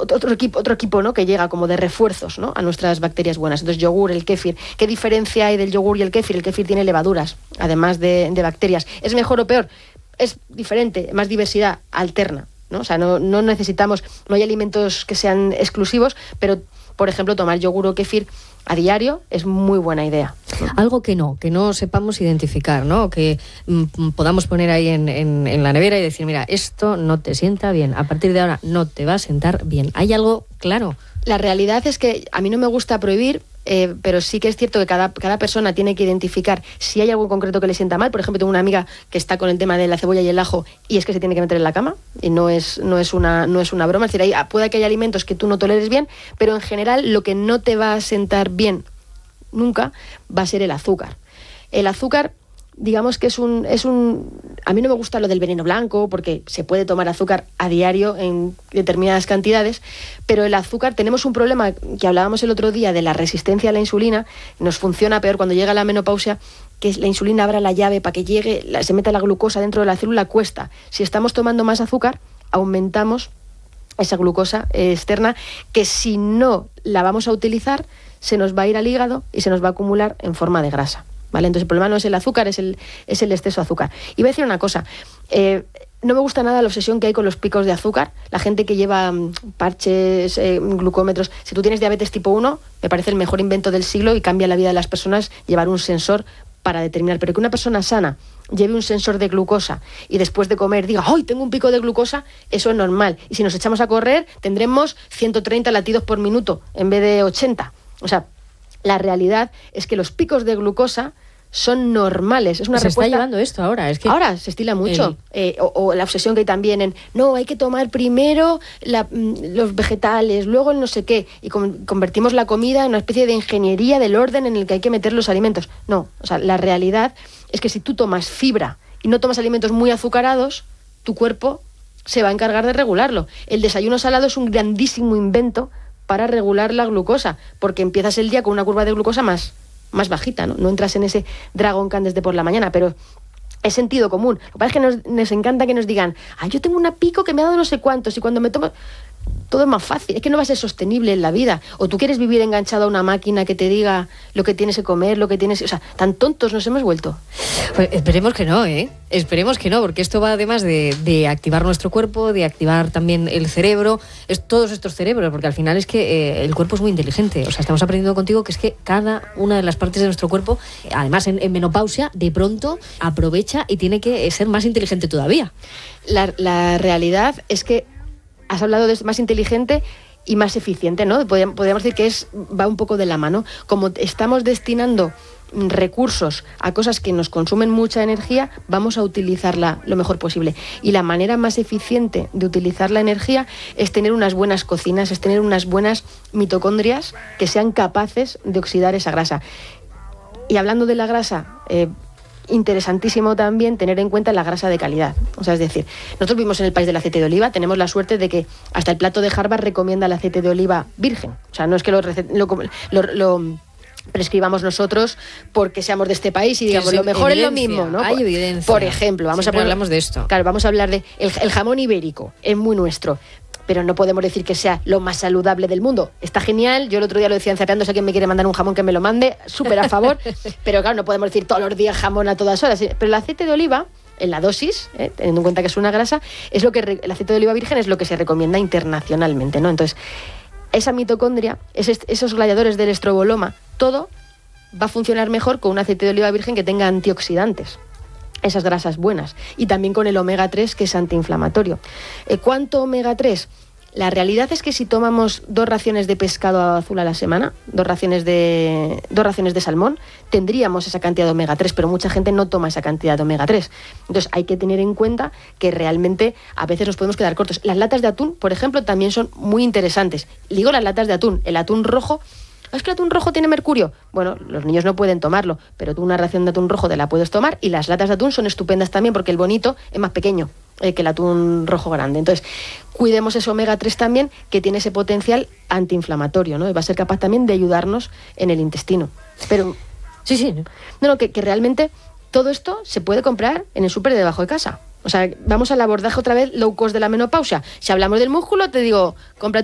otro equipo, ¿no? Que llega como de refuerzos, ¿no? A nuestras bacterias buenas. Entonces, yogur, el kéfir. ¿Qué diferencia hay del yogur y el kéfir? El kéfir tiene levaduras, además de bacterias. ¿Es mejor o peor? Es diferente, más diversidad, alterna, ¿no? O sea, no necesitamos, no hay alimentos que sean exclusivos, pero, por ejemplo, tomar yogur o kéfir a diario es muy buena idea. Algo que no sepamos identificar, ¿no? Que podamos poner ahí en la nevera y decir, mira, esto no te sienta bien, a partir de ahora no te va a sentar bien. ¿Hay algo claro? La realidad es que a mí no me gusta prohibir, pero sí que es cierto que cada persona tiene que identificar si hay algo en concreto que le sienta mal. Por ejemplo, tengo una amiga que está con el tema de la cebolla y el ajo y es que se tiene que meter en la cama y no es una broma. Es decir, puede que haya alimentos que tú no toleres bien, pero en general lo que no te va a sentar bien nunca va a ser el azúcar. El azúcar, digamos que es un... A mí no me gusta lo del veneno blanco porque se puede tomar azúcar a diario en determinadas cantidades, pero el azúcar, tenemos un problema que hablábamos el otro día de la resistencia a la insulina, nos funciona peor cuando llega la menopausia, que la insulina abra la llave para que se meta la glucosa dentro de la célula, cuesta. Si estamos tomando más azúcar, aumentamos esa glucosa externa que si no la vamos a utilizar, se nos va a ir al hígado y se nos va a acumular en forma de grasa. ¿Vale? Entonces el problema no es el azúcar, es el exceso de azúcar. Y voy a decir una cosa, no me gusta nada la obsesión que hay con los picos de azúcar, la gente que lleva parches, glucómetros. Si tú tienes diabetes tipo 1, me parece el mejor invento del siglo y cambia la vida de las personas llevar un sensor para determinar, pero que una persona sana lleve un sensor de glucosa y después de comer diga, ¡ay, tengo un pico de glucosa!, eso es normal. Y si nos echamos a correr, tendremos 130 latidos por minuto en vez de 80. O sea, la realidad es que los picos de glucosa son normales. Es una se respuesta... está llevando esto ahora. Es que ahora se estila mucho. O la obsesión que hay también en, no, hay que tomar primero los vegetales, luego el no sé qué, y convertimos la comida en una especie de ingeniería del orden en el que hay que meter los alimentos. No, o sea, la realidad es que si tú tomas fibra y no tomas alimentos muy azucarados, tu cuerpo se va a encargar de regularlo. El desayuno salado es un grandísimo invento para regular la glucosa, porque empiezas el día con una curva de glucosa más bajita, ¿no? No entras en ese Dragon Khan desde por la mañana, pero es sentido común. Lo que pasa es que nos encanta que nos digan, yo tengo una pico que me ha dado no sé cuántos, y cuando me tomo... Todo es más fácil, es que no va a ser sostenible en la vida. O tú quieres vivir enganchado a una máquina que te diga lo que tienes que comer, lo que tienes... O sea, tan tontos nos hemos vuelto. Pues esperemos que no, Esperemos que no, porque esto va además de activar nuestro cuerpo, de activar también el cerebro, todos estos cerebros, porque al final es que el cuerpo es muy inteligente. O sea, estamos aprendiendo contigo que es que cada una de las partes de nuestro cuerpo, además en menopausia, de pronto aprovecha y tiene que ser más inteligente todavía. La realidad es que has hablado de más inteligente y más eficiente, ¿no? Podríamos decir que va un poco de la mano. Como estamos destinando recursos a cosas que nos consumen mucha energía, vamos a utilizarla lo mejor posible. Y la manera más eficiente de utilizar la energía es tener unas buenas cocinas, es tener unas buenas mitocondrias que sean capaces de oxidar esa grasa. Y hablando de la grasa, interesantísimo también tener en cuenta la grasa de calidad. O sea, es decir, nosotros vivimos en el país del aceite de oliva, tenemos la suerte de que hasta el plato de Harvard recomienda el aceite de oliva virgen. O sea, no es que lo prescribamos nosotros porque seamos de este país y digamos, lo mejor es lo mismo, ¿no? Hay evidencia. Por ejemplo, hablamos de esto. Claro, vamos a hablar de el jamón ibérico, es muy nuestro. Pero no podemos decir que sea lo más saludable del mundo. Está genial, yo el otro día lo decía en Zapeando, si alguien me quiere mandar un jamón que me lo mande, súper a favor, pero claro, no podemos decir todos los días jamón a todas horas. Pero el aceite de oliva, en la dosis, teniendo en cuenta que es una grasa, es lo que el aceite de oliva virgen es lo que se recomienda internacionalmente, ¿no? Entonces, esa mitocondria, esos gladiadores del estroboloma, todo va a funcionar mejor con un aceite de oliva virgen que tenga antioxidantes, esas grasas buenas, y también con el omega 3, que es antiinflamatorio. ¿Cuánto omega 3? La realidad es que si tomamos 2 raciones de pescado azul a la semana, 2 raciones de salmón, tendríamos esa cantidad de omega 3, pero mucha gente no toma esa cantidad de omega 3. Entonces hay que tener en cuenta que realmente a veces nos podemos quedar cortos. Las latas de atún, por ejemplo, también son muy interesantes. Digo las latas de atún, el atún rojo. ¿Es que el atún rojo tiene mercurio? Bueno, los niños no pueden tomarlo, pero tú una ración de atún rojo te la puedes tomar, y las latas de atún son estupendas también porque el bonito es más pequeño que el atún rojo grande. Entonces, cuidemos ese omega 3 también, que tiene ese potencial antiinflamatorio, ¿no? Y va a ser capaz también de ayudarnos en el intestino. Pero sí. No, que realmente todo esto se puede comprar en el súper de debajo de casa. O sea, vamos al abordaje otra vez low cost de la menopausia. Si hablamos del músculo, te digo, cómprate